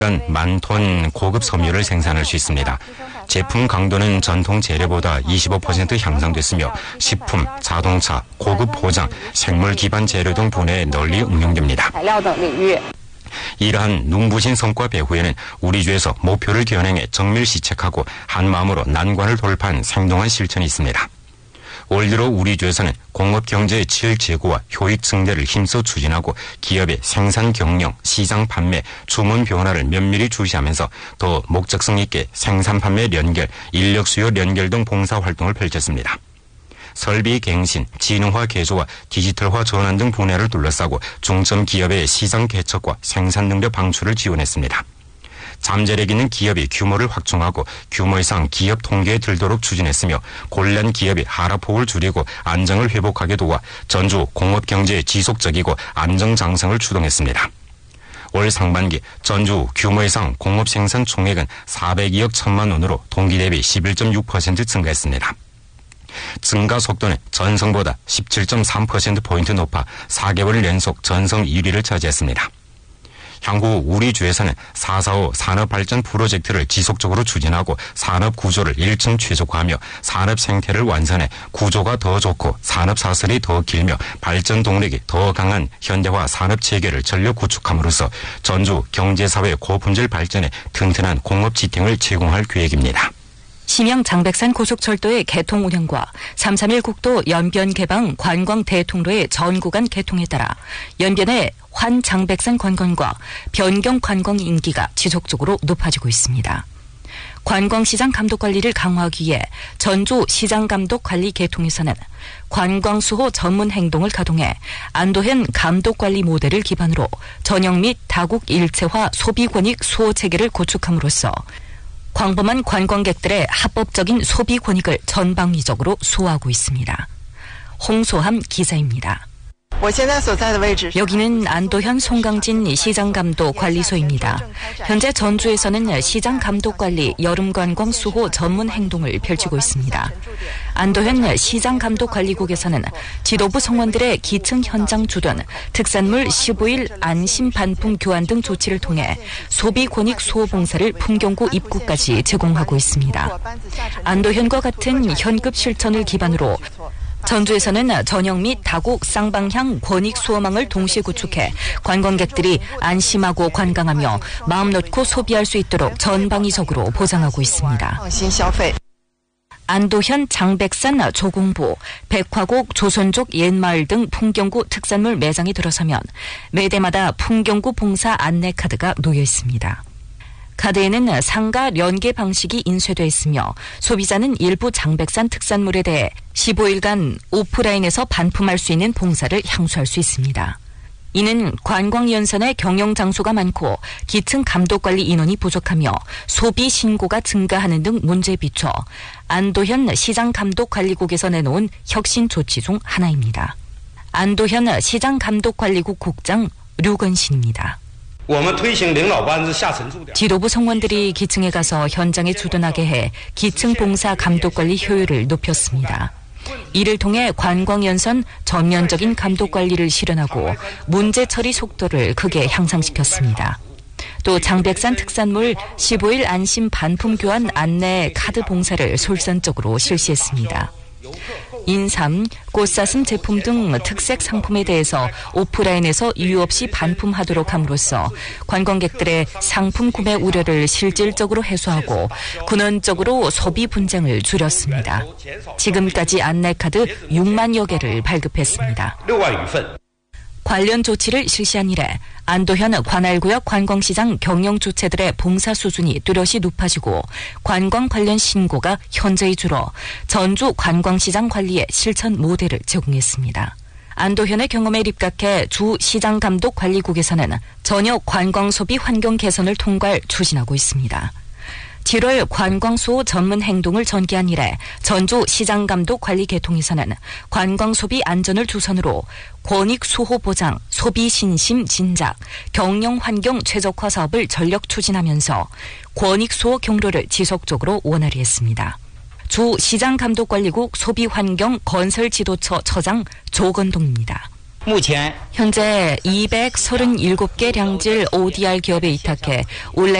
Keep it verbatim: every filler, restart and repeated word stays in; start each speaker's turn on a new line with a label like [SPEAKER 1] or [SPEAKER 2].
[SPEAKER 1] 만 톤 고급 섬유를 생산할 수 있습니다. 제품 강도는 전통 재래보다 이십오 퍼센트 향상됐으며 식품, 자동차, 고급 포장, 생물 기반 재료 등 분야에 널리 응용됩니다. 이러한 눈부신 성과 배후에는 우리 주에서 목표를 겨냥해 정밀 시책하고 한마음으로 난관을 돌파한 생동한 실천이 있습니다. 올 들어 우리 주에서는 공업경제의 질 제고와 효익 증대를 힘써 추진하고 기업의 생산 경영, 시장 판매, 주문 변화를 면밀히 주시하면서 더 목적성 있게 생산 판매 연결, 인력 수요 연결 등 봉사 활동을 펼쳤습니다. 설비 갱신, 지능화 개조와 디지털화 전환 등 분야를 둘러싸고 중점 기업의 시장 개척과 생산 능력 방출을 지원했습니다. 잠재력 있는 기업이 규모를 확충하고 규모 이상 기업 통계에 들도록 추진했으며 곤란 기업이 하락폭을 줄이고 안정을 회복하게 도와 전주 공업경제의 지속적이고 안정장성을 추동했습니다. 올 상반기 전주 규모 이상 공업생산 총액은 사백이억 천만 원으로 동기 대비 십일 점 육 퍼센트 증가했습니다. 증가 속도는 전성보다 십칠 점 삼 퍼센트 포인트 높아 사 개월 연속 전성 일 위를 차지했습니다. 향후 우리 주에서는 사 사오 산업발전 프로젝트를 지속적으로 추진하고 산업 구조를 일 층 최적화하며 산업 생태를 완성해 구조가 더 좋고 산업 사슬이 더 길며 발전 동력이 더 강한 현대화 산업 체계를 전력 구축함으로써 전주 경제사회 고품질 발전에 튼튼한 공업 지탱을 제공할 계획입니다.
[SPEAKER 2] 심양 장백산 고속철도의 개통 운영과 삼삼일 국도 연변 개방 관광 대통로의 전 구간 개통에 따라 연변의 환 장백산 관광과 변경 관광 인기가 지속적으로 높아지고 있습니다. 관광시장 감독관리를 강화하기 위해 전주 시장감독관리 개통에서는 관광수호 전문 행동을 가동해 안도현 감독관리 모델을 기반으로 전형 및 다국 일체화 소비권익 수호 체계를 구축함으로써 광범한 관광객들의 합법적인 소비 권익을 전방위적으로 수호하고 있습니다. 홍소함 기자입니다. 여기는 안도현 송강진 시장감독관리소입니다. 현재 전주에서는 시장감독관리 여름관광 수호 전문 행동을 펼치고 있습니다. 안도현 시장감독관리국에서는 지도부 성원들의 기층 현장 주변 특산물 십오 일 안심 반품 교환 등 조치를 통해 소비 권익 수호 봉사를 풍경구 입구까지 제공하고 있습니다. 안도현과 같은 현급 실천을 기반으로 전주에서는 전형 및 다국 쌍방향 권익 수호망을 동시에 구축해 관광객들이 안심하고 관광하며 마음 놓고 소비할 수 있도록 전방위적으로 보장하고 있습니다. 안도현 장백산 조공보, 백화곡 조선족 옛마을 등 풍경구 특산물 매장이 들어서면 매대마다 풍경구 봉사 안내카드가 놓여 있습니다. 카드에는 상가 연계 방식이 인쇄되어 있으며 소비자는 일부 장백산 특산물에 대해 십오 일간 오프라인에서 반품할 수 있는 봉사를 향수할 수 있습니다. 이는 관광연선의 경영장소가 많고 기층 감독관리 인원이 부족하며 소비 신고가 증가하는 등 문제에 비춰 안도현 시장감독관리국에서 내놓은 혁신 조치 중 하나입니다. 안도현 시장감독관리국 국장 류건신입니다. 지도부 성원들이 기층에 가서 현장에 주둔하게 해 기층 봉사 감독관리 효율을 높였습니다. 이를 통해 관광연선 전면적인 감독관리를 실현하고 문제 처리 속도를 크게 향상시켰습니다. 또 장백산 특산물 십오 일 안심 반품 교환 안내 카드 봉사를 솔선적으로 실시했습니다. 인삼, 꽃사슴 제품 등 특색 상품에 대해서 오프라인에서 이유 없이 반품하도록 함으로써 관광객들의 상품 구매 우려를 실질적으로 해소하고 근원적으로 소비 분쟁을 줄였습니다. 지금까지 안내카드 육만여 개를 발급했습니다. 관련 조치를 실시한 이래 안도현 관할구역 관광시장 경영 주체들의 봉사 수준이 뚜렷이 높아지고 관광 관련 신고가 현저히 줄어 전주 관광시장 관리의 실천 모델을 제공했습니다. 안도현의 경험에 입각해 주 시장감독관리국에서는 전역 관광소비 환경 개선을 통괄 추진하고 있습니다. 칠월 관광수호 전문 행동을 전개한 이래 전주 시장감독관리 개통에서는 관광소비 안전을 주선으로 권익수호 보장, 소비신심 진작, 경영환경 최적화 사업을 전력 추진하면서 권익수호 경로를 지속적으로 원활히 했습니다. 주 시장감독관리국 소비환경 건설지도처 처장 조건동입니다. 현재 이백삼십칠 개 량질 오디알 기업에 위탁해 온라인